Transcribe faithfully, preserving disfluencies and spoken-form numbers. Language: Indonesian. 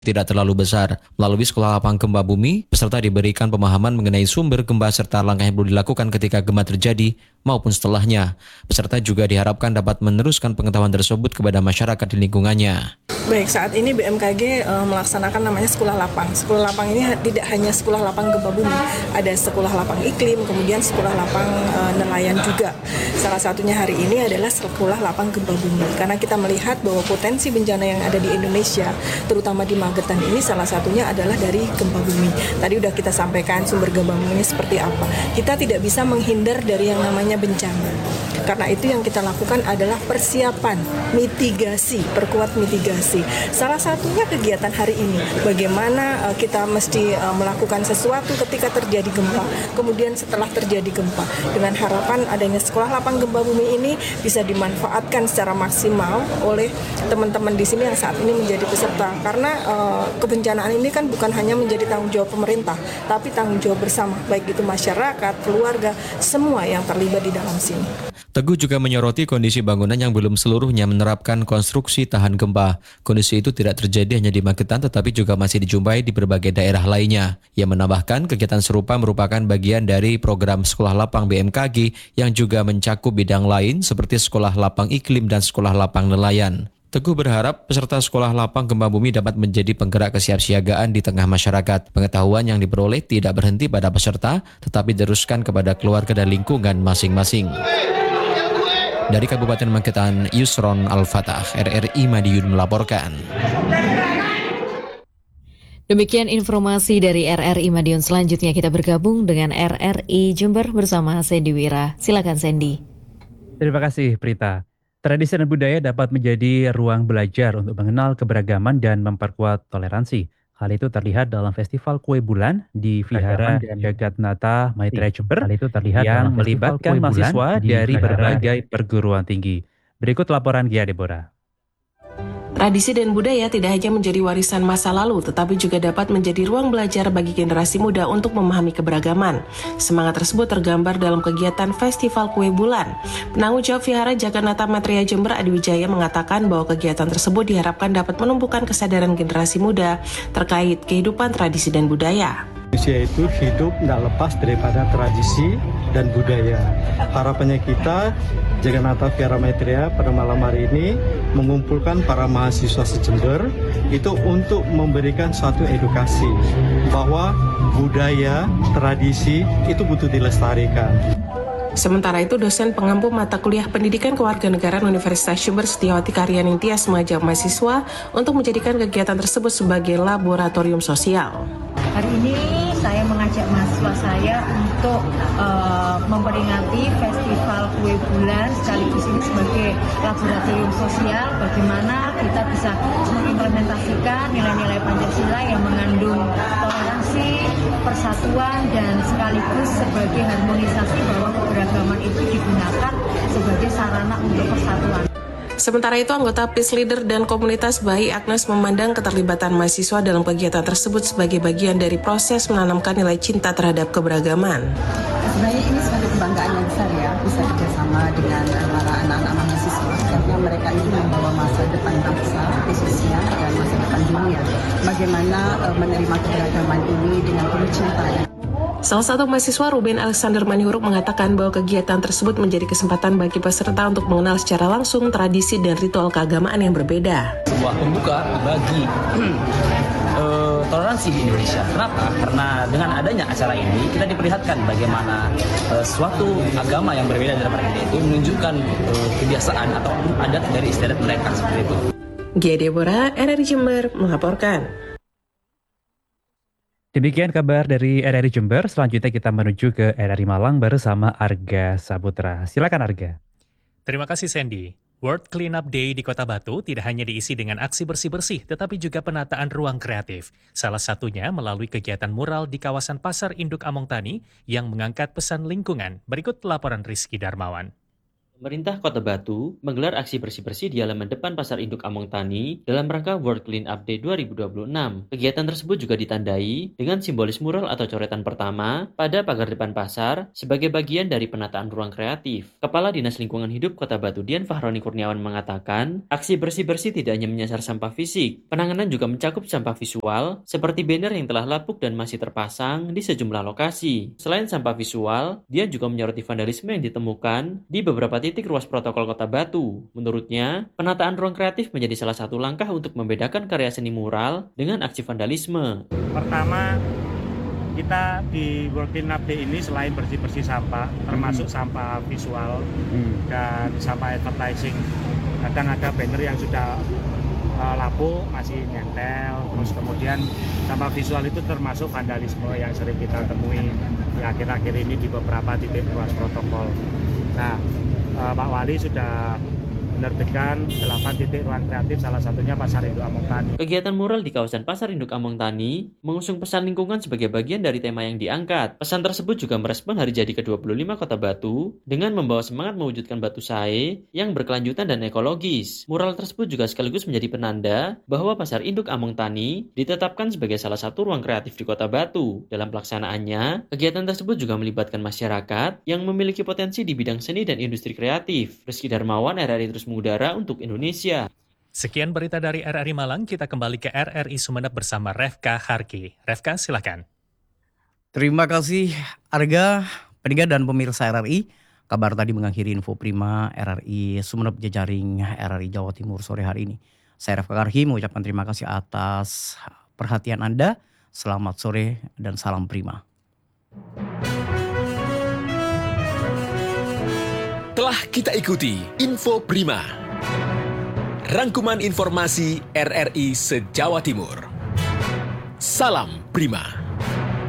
tidak terlalu besar. Melalui Sekolah Lapang Gempa Bumi, peserta diberikan pemahaman mengenai sumber gempa serta langkah yang perlu dilakukan ketika gempa terjadi maupun setelahnya. Peserta juga diharapkan dapat meneruskan pengetahuan tersebut kepada masyarakat di lingkungannya. Baik, saat ini B M K G e, melaksanakan namanya Sekolah Lapang. Sekolah Lapang ini tidak hanya Sekolah Lapang Gempa Bumi, ada Sekolah Lapang Iklim, kemudian Sekolah Lapang e, Nelayan juga. Salah satunya hari ini adalah Sekolah Lapang Gempa Bumi, karena kita melihat bahwa potensi bencana yang ada di Indonesia, terutama di Magetan ini salah satunya adalah dari gempa bumi. Tadi udah kita sampaikan sumber gempa bumi ini seperti apa. Kita tidak bisa menghindar dari yang namanya bencana. Karena itu yang kita lakukan adalah persiapan, mitigasi, perkuat mitigasi. Salah satunya kegiatan hari ini, bagaimana uh, kita mesti uh, melakukan sesuatu ketika terjadi gempa, kemudian setelah terjadi gempa. Dengan harapan adanya Sekolah Lapang Gempa Bumi ini bisa dimanfaatkan secara maksimal oleh teman-teman di sini yang saat ini menjadi peserta. Karena uh, kebencanaan ini kan bukan hanya menjadi tanggung jawab pemerintah, tapi tanggung jawab bersama, baik itu masyarakat, keluarga, semua yang terlibat di dalam sini. Teguh juga menyoroti kondisi bangunan yang belum seluruhnya menerapkan konstruksi tahan gempa. Kondisi itu tidak terjadi hanya di Magetan tetapi juga masih dijumpai di berbagai daerah lainnya. Ia menambahkan kegiatan serupa merupakan bagian dari program Sekolah Lapang B M K G yang juga mencakup bidang lain seperti Sekolah Lapang Iklim dan Sekolah Lapang Nelayan. Teguh berharap peserta Sekolah Lapang Gempa Bumi dapat menjadi penggerak kesiapsiagaan di tengah masyarakat. Pengetahuan yang diperoleh tidak berhenti pada peserta, tetapi diteruskan kepada keluarga dan lingkungan masing-masing. Dari Kabupaten Magetan, Yusron Al-Fatah, R R I Madiun melaporkan. Demikian informasi dari R R I Madiun. Selanjutnya kita bergabung dengan R R I Jember bersama Sandy Wira. Silakan Sandy. Terima kasih Prita. Tradisi dan budaya dapat menjadi ruang belajar untuk mengenal keberagaman dan memperkuat toleransi. Hal itu terlihat dalam Festival Kue Bulan di Vihara Jagatnata Maitreya Jember yang melibatkan mahasiswa dari berbagai perguruan tinggi. Berikut laporan Gia Deborah. Tradisi dan budaya tidak hanya menjadi warisan masa lalu, tetapi juga dapat menjadi ruang belajar bagi generasi muda untuk memahami keberagaman. Semangat tersebut tergambar dalam kegiatan Festival Kue Bulan. Penanggung jawab Vihara Jaganata Maitreya Jember Adi Wijaya mengatakan bahwa kegiatan tersebut diharapkan dapat menumbuhkan kesadaran generasi muda terkait kehidupan tradisi dan budaya. Manusia itu hidup tidak lepas daripada tradisi dan budaya. Harapannya kita, Jaganata Vihara Maitreya pada malam hari ini mengumpulkan para mahasiswa se-Jember itu untuk memberikan suatu edukasi bahwa budaya, tradisi itu butuh dilestarikan. Sementara itu, dosen pengampu mata kuliah Pendidikan Kewarganegaraan Universitas Jember Setiawati Karyaning Tias mengajak mahasiswa untuk menjadikan kegiatan tersebut sebagai laboratorium sosial. Hari ini saya mengajak mahasiswa saya untuk uh, memperingati Festival Kue Bulan, sekaligus ini sebagai laboratorium sosial bagaimana kita bisa mengimplementasikan nilai-nilai Pancasila yang mengandung toleransi, persatuan, dan sekaligus sebagai harmonisasi bahwa keberagaman itu digunakan sebagai sarana untuk persatuan. Sementara itu, anggota Peace Leader dan komunitas Bayi Agnes memandang keterlibatan mahasiswa dalam kegiatan tersebut sebagai bagian dari proses menanamkan nilai cinta terhadap keberagaman. Sebenarnya ini suatu kebanggaan yang besar ya, bisa bekerjasama dengan para anak-anak mahasiswa, karena mereka ini membawa masa depan bangsa, khususnya dan masa depan dunia. Bagaimana uh, menerima keberagaman ini dengan penuh cinta. Salah satu mahasiswa Ruben Alexander Manihuruk mengatakan bahwa kegiatan tersebut menjadi kesempatan bagi peserta untuk mengenal secara langsung tradisi dan ritual keagamaan yang berbeda. Sebuah pembuka bagi uh, toleransi di Indonesia. Kenapa? Karena dengan adanya acara ini kita diperlihatkan bagaimana uh, suatu agama yang berbeda daripada kita itu menunjukkan uh, kebiasaan atau adat dari istiadat mereka seperti itu. Gia Deborah, R R I Jember melaporkan. Demikian kabar dari R R I Jember. Selanjutnya kita menuju ke R R I Malang bersama Arga Saputra. Silakan Arga. Terima kasih Sandy. World Cleanup Day di Kota Batu tidak hanya diisi dengan aksi bersih-bersih, tetapi juga penataan ruang kreatif. Salah satunya melalui kegiatan mural di kawasan Pasar Induk Among Tani yang mengangkat pesan lingkungan. Berikut laporan Rizky Darmawan. Pemerintah Kota Batu menggelar aksi bersih-bersih di halaman depan Pasar Induk Among Tani dalam rangka World Clean Up Day dua ribu dua puluh enam. Kegiatan tersebut juga ditandai dengan simbolis mural atau coretan pertama pada pagar depan pasar sebagai bagian dari penataan ruang kreatif. Kepala Dinas Lingkungan Hidup Kota Batu Dian Fahroni Kurniawan mengatakan, aksi bersih-bersih tidak hanya menyasar sampah fisik, penanganan juga mencakup sampah visual seperti banner yang telah lapuk dan masih terpasang di sejumlah lokasi. Selain sampah visual, Dian juga menyoroti vandalisme yang ditemukan di beberapa titik titik ruas protokol Kota Batu. Menurutnya, penataan ruang kreatif menjadi salah satu langkah untuk membedakan karya seni mural dengan aksi vandalisme. Pertama, kita di World Clean Up Day ini selain bersih-bersih sampah, termasuk hmm. sampah visual hmm. dan sampah advertising. Kadang ada banner yang sudah uh, lapuk, masih nyentel, terus kemudian sampah visual itu termasuk vandalisme yang sering kita temui di akhir-akhir ini di beberapa titik ruas protokol. Nah, Uh, Pak Wali sudah menerbitkan delapan titik ruang kreatif, salah satunya Pasar Induk Among Tani. Kegiatan mural di kawasan Pasar Induk Among Tani mengusung pesan lingkungan sebagai bagian dari tema yang diangkat. Pesan tersebut juga merespon hari jadi ke dua puluh lima Kota Batu dengan membawa semangat mewujudkan Batu Sae yang berkelanjutan dan ekologis. Mural tersebut juga sekaligus menjadi penanda bahwa Pasar Induk Among Tani ditetapkan sebagai salah satu ruang kreatif di Kota Batu. Dalam pelaksanaannya, kegiatan tersebut juga melibatkan masyarakat yang memiliki potensi di bidang seni dan industri kreatif. Rizky Darmawan, R R I Terus Mengudara untuk Indonesia. Sekian berita dari R R I Malang, kita kembali ke R R I Sumeneb bersama Refka Harki. Refka, silakan. Terima kasih Arga, pendengar dan pemirsa R R I. Kabar tadi mengakhiri info Prima R R I Sumeneb jejaring R R I Jawa Timur sore hari ini. Saya Refka Harki mengucapkan terima kasih atas perhatian Anda. Selamat sore dan salam Prima. Telah kita ikuti Info Prima, rangkuman informasi R R I se-Jawa Timur. Salam Prima.